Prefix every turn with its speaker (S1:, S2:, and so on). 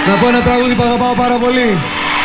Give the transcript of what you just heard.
S1: Να πω ένα τραγούδι που αγαπάω πάρα πολύ.